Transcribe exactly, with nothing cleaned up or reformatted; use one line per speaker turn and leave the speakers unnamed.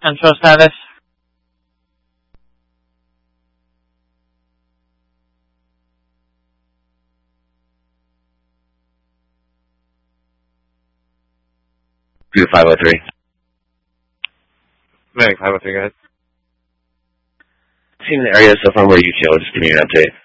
Central status.
View five oh three.
Medic five oh three, guys.
Seen the area so far where you chill, just give me an update.